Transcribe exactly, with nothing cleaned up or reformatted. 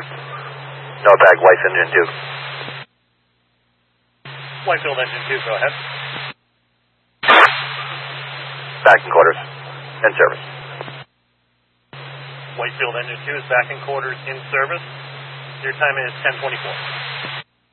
No bag, White engine two. Whitefield engine two, go ahead. Back in quarters. In service. Whitefield engine two is back in quarters in service. Your time is ten twenty-four.